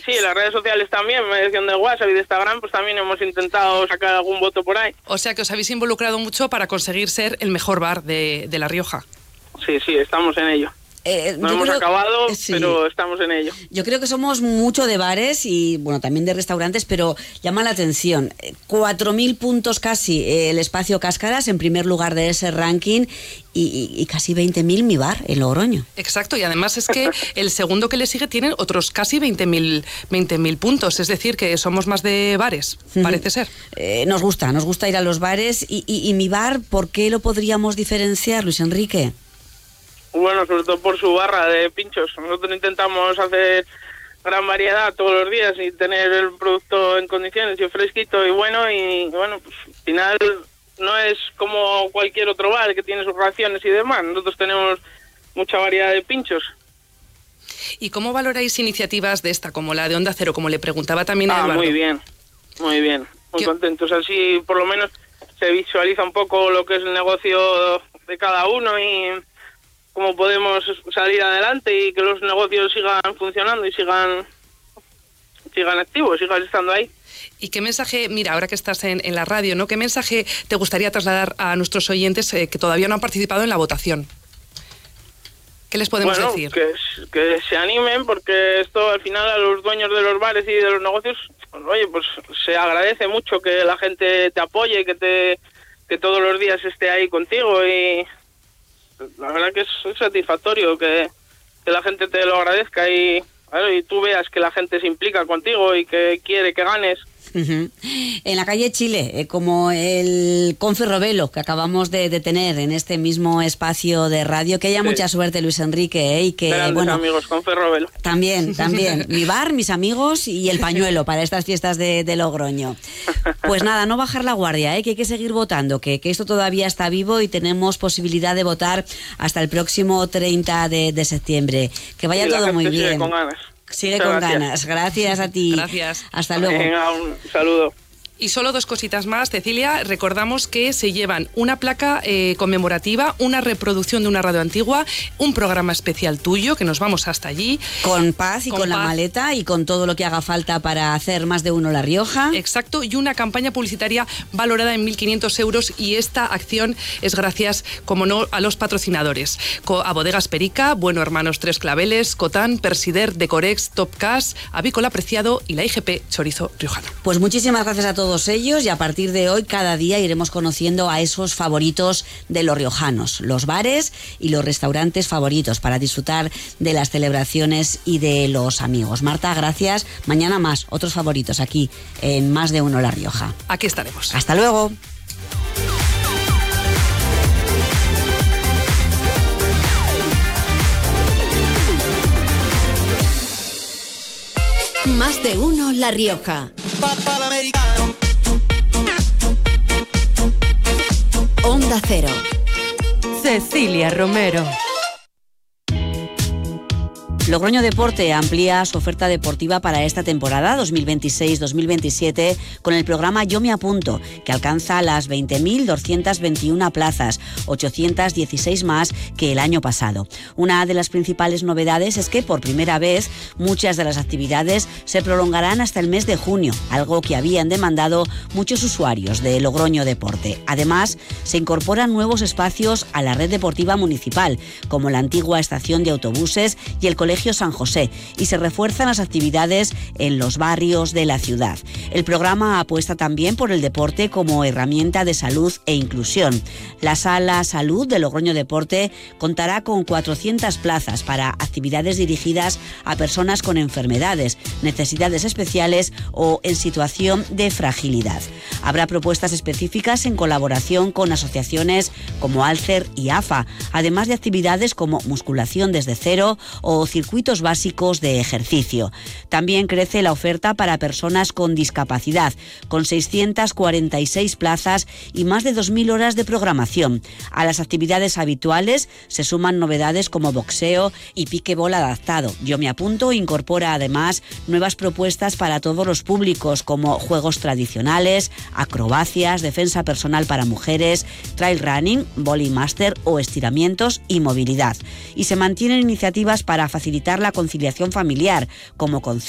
Sí, las redes sociales también, mediación de WhatsApp y de Instagram, pues también hemos intentado sacar algún voto por ahí. O sea que os habéis involucrado mucho para conseguir ser el mejor bar de La Rioja. Sí, estamos en ello. No hemos acabado, sí, pero estamos en ello. Yo creo que somos mucho de bares y, bueno, también de restaurantes, pero llama la atención. 4.000 puntos casi el Espacio Cáscaras en primer lugar de ese ranking y casi 20.000 Mi Bar en Logroño. Exacto, y además es que el segundo que le sigue tiene otros casi 20.000 puntos, es decir, que somos más de bares, parece ser. Nos gusta ir a los bares y Mi Bar, ¿por qué lo podríamos diferenciar, Luis Enrique? Bueno, sobre todo por su barra de pinchos. Nosotros intentamos hacer gran variedad todos los días y tener el producto en condiciones y fresquito y bueno, pues al final no es como cualquier otro bar que tiene sus raciones y demás. Nosotros tenemos mucha variedad de pinchos. ¿Y cómo valoráis iniciativas de esta, como la de Onda Cero, como le preguntaba también a Eduardo? Muy bien, muy contentos. Así por lo menos se visualiza un poco lo que es el negocio de cada uno y cómo podemos salir adelante y que los negocios sigan funcionando y sigan activos, sigan estando ahí. ¿Y qué mensaje, mira, ahora que estás en la radio, ¿no? ¿Qué mensaje te gustaría trasladar a nuestros oyentes que todavía no han participado en la votación? ¿Qué les podemos decir? Que se animen, porque esto al final a los dueños de los bares y de los negocios, pues se agradece mucho que la gente te apoye, que todos los días esté ahí contigo y la verdad que es satisfactorio que la gente te lo agradezca y tú veas que la gente se implica contigo y que quiere que ganes. En la calle Chile, como el Confi Robelo que acabamos de tener en este mismo espacio de radio, que haya mucha suerte, Luis Enrique, y que grandes amigos, Confi Robelo. También, Mi Bar, mis amigos y el pañuelo para estas fiestas de Logroño. Pues nada, no bajar la guardia, que hay que seguir votando, que esto todavía está vivo y tenemos posibilidad de votar hasta el próximo 30 de septiembre. Que vaya todo muy bien. Sigue con ganas. Sigue con ganas. Gracias a ti. Gracias. Hasta luego. Venga, un saludo. Y solo 2 cositas más, Cecilia. Recordamos que se llevan una placa conmemorativa, una reproducción de una radio antigua, un programa especial tuyo, que nos vamos hasta allí. Con paz y con la maleta y con todo lo que haga falta para hacer más de uno La Rioja. Exacto, y una campaña publicitaria valorada en 1.500 euros, y esta acción es gracias, como no, a los patrocinadores. A Bodegas Perica, Bueno Hermanos Tres Claveles, Cotán, Persider, Decorex, Topcas, Avícola Preciado y la IGP Chorizo Riojano. Pues muchísimas gracias a todos ellos, y a partir de hoy cada día iremos conociendo a esos favoritos de los riojanos, los bares y los restaurantes favoritos para disfrutar de las celebraciones y de los amigos. Marta, gracias. Mañana más, otros favoritos aquí en Más de Uno La Rioja. Aquí estaremos. Hasta luego. Más de Uno La Rioja. Onda Cero. Cecilia Romero. Logroño Deporte amplía su oferta deportiva para esta temporada 2026-2027 con el programa Yo me apunto, que alcanza las 20.221 plazas, 816 más que el año pasado. Una de las principales novedades es que por primera vez muchas de las actividades se prolongarán hasta el mes de junio, algo que habían demandado muchos usuarios de Logroño Deporte. Además, se incorporan nuevos espacios a la red deportiva municipal, como la antigua estación de autobuses y el Colegio San José, y se refuerzan las actividades en los barrios de la ciudad. El programa apuesta también por el deporte como herramienta de salud e inclusión. La Sala Salud de Logroño Deporte contará con 400 plazas para actividades dirigidas a personas con enfermedades, necesidades especiales o en situación de fragilidad. Habrá propuestas específicas en colaboración con asociaciones como Alcer y AFA, además de actividades como musculación desde cero o circuitos básicos de ejercicio. También crece la oferta para personas con discapacidad, con 646 plazas y más de 2.000 horas de programación. A las actividades habituales se suman novedades como boxeo y piquebol adaptado. Yo me apunto incorpora además nuevas propuestas para todos los públicos, como juegos tradicionales, acrobacias, defensa personal para mujeres, trail running, volley master o estiramientos y movilidad. Y se mantienen iniciativas para facilitar la conciliación familiar, como